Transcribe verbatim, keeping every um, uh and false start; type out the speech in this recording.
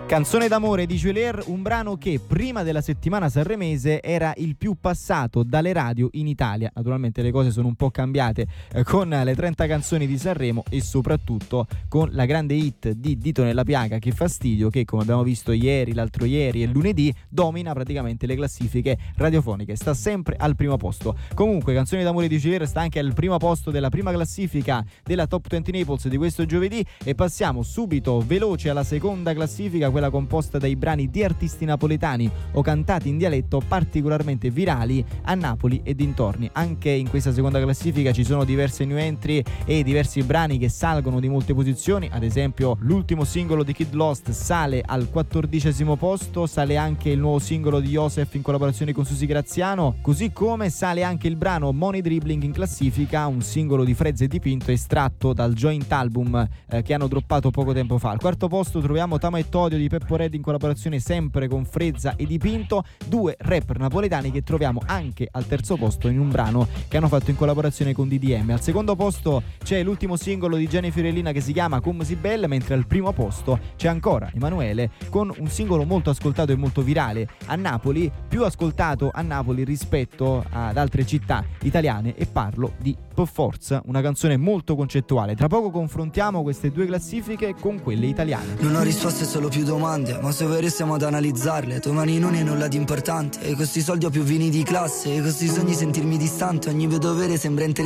Canzone d'amore di Geolier, un brano che prima della settimana sanremese era il più passato dalle radio in Italia. Naturalmente le cose sono un po' cambiate eh, con le trenta canzoni di Sanremo e soprattutto con la grande hit di Dito nella piaga Che fastidio, che come abbiamo visto ieri, l'altro ieri e lunedì domina praticamente le classifiche radiofoniche, sta sempre al primo posto. Comunque Canzone d'amore di Geolier sta anche al primo posto della prima classifica della Top venti Naples di questo giovedì e passiamo subito veloce alla seconda classifica, quella composta dai brani di artisti napoletani o cantati in dialetto particolarmente virali a Napoli e dintorni. Anche in questa seconda classifica ci sono diverse new entry e diversi brani che salgono di molte posizioni, ad esempio l'ultimo singolo di Kid Lost sale al quattordicesimo posto, sale anche il nuovo singolo di Joseph in collaborazione con Susi Graziano, così come sale anche il brano Money Dribbling in classifica, un singolo di Frezza e Dipinto estratto dal joint album eh, che hanno droppato poco tempo fa. Al quarto posto troviamo Tama e Todio di Peppo Red in collaborazione sempre con Frezza e Dipinto, due rapper napoletani che troviamo anche al terzo posto in un brano che hanno fatto in collaborazione con D D M. Al secondo posto c'è l'ultimo singolo di Jenny Fiorellina che si chiama Come si belle, mentre al primo posto c'è ancora Emanuele con un singolo molto ascoltato e molto virale a Napoli, più ascoltato a Napoli rispetto ad altre città italiane, e parlo di Per Forza, una canzone molto concettuale. Tra poco confrontiamo queste due classifiche con quelle italiane. Non ho risposte, solo più domande, ma se vero stiamo ad analizzarle. Domani non è nulla di importante, e con questi soldi ho più vini di classe, e con questi sogni sentirmi distante. Ogni vedo vere sembra interessante.